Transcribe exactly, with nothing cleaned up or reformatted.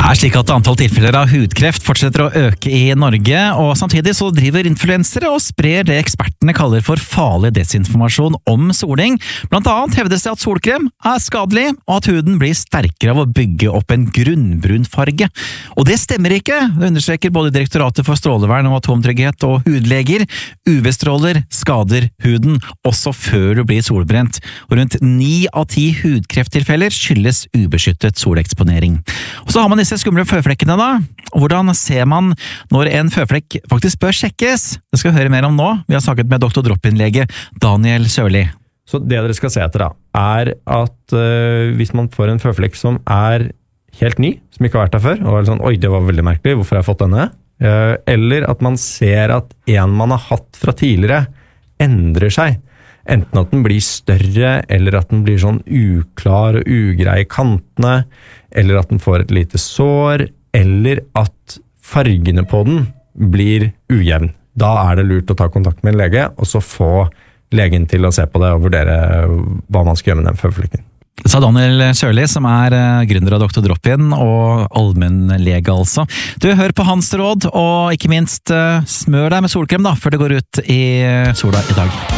Det er slik at antall tilfeller av hudkreft fortsetter å øke i Norge, og samtidig så driver influensere og sprer det ekspertene kaller for farlig desinformasjon om soling. Blant annet hevdes det at solkrem er skadelig, og at huden blir sterkere av å bygge opp en grunnbrun farge. Og det stemmer ikke, det understreker både Direktoratet for strålevern og atomtrygghet og hudleger. U V-stråler skader huden, også før du blir solbrent. Og rundt ni av ti hudkrefttilfeller skyldes ubeskyttet soleksponering. Og så har man disse skumle føflekkene da. Hvordan ser man når en føflekk faktisk bør sjekkes? Det skal vi høre mer om nå. Vi har snakket med doktor Drop-In-lege Daniel Sørli. Så det dere skal se etter da, er at uh, hvis man får en føflekk som er helt ny, som ikke har vært der før, og er sånn, oi, det var veldig merkelig, hvorfor har jeg fått denne? Uh, eller at man ser at en man har hatt fra tidligere endrer seg. Enten at den blir større, eller at den blir sånn uklar og ugrei i kantene, eller at den får et lite sår, eller at fargene på den blir ujevn. Da er det lurt å ta kontakt med en lege, og så få legen til å se på det og vurdere hva man skal gjøre med den føflekken. Sa Daniel Sørli, som er gründer av doktor Drop-In og allmennlege altså. Du, hør på hans råd, og ikke minst smør deg med solkrem da, før det går ut i sola i dag.